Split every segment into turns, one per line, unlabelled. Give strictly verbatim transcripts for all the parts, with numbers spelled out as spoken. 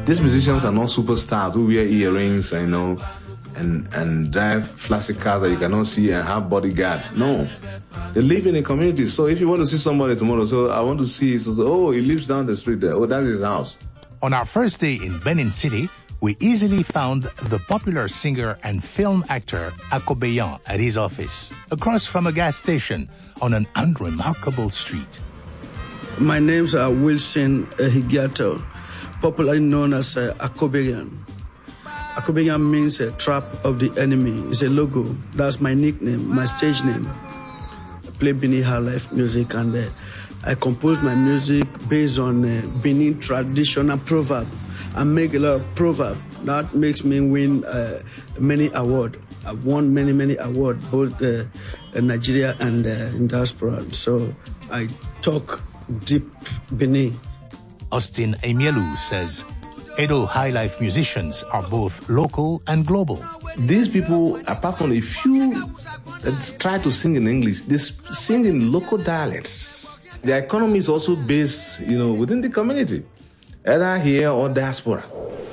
These musicians are not superstars who wear earrings, you know, and, and drive flashy cars that you cannot see and have bodyguards. No. They live in a community. So if you want to see somebody tomorrow, so I want to see, so, so, oh, he lives down the street there. Oh, that's his house.
On our first day in Benin City, we easily found the popular singer and film actor Akobeyan at his office, across from a gas station on an unremarkable street.
My name's uh, Wilson Higiato, popularly known as uh, Akobeyan. Akobeyan means a uh, trap of the enemy. It's a logo. That's my nickname, my stage name. I play Benin high life music, and uh, I compose my music based on uh, Benin traditional proverb. I make a lot of proverb that makes me win uh, many awards. I've won many, many awards, both uh, in Nigeria and uh, in diaspora. So I talk deep Benin.
Austin Emielu says Edo High Life musicians are both local and global.
These people, apart from a few that try to sing in English, they sing in local dialects. Their economy is also based, you know, within the community, either here or diaspora.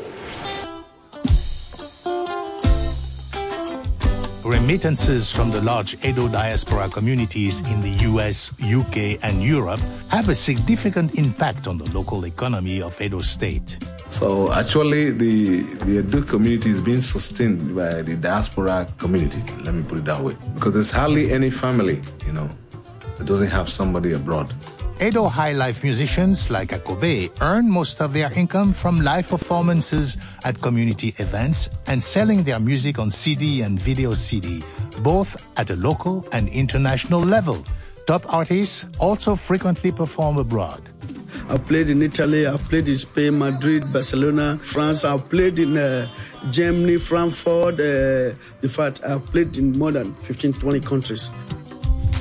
Remittances from the large Edo diaspora communities in the U S, U K, and Europe have a significant impact on the local economy of Edo State.
So actually, the, the Edo community is being sustained by the diaspora community, let me put it that way. Because there's hardly any family, you know, that doesn't have somebody abroad.
Edo High Life musicians like Akobe earn most of their income from live performances at community events and selling their music on C D and video C D, both at a local and international level. Top artists also frequently perform abroad.
I've played in Italy, I've played in Spain, Madrid, Barcelona, France. I've played in uh, Germany, Frankfurt. Uh, in fact, I've played in more than fifteen, twenty countries.